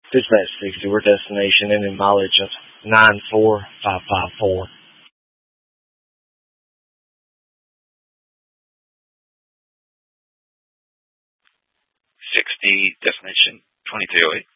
Dispatch 60, we're destination and mileage of 94554. 60, destination 2308.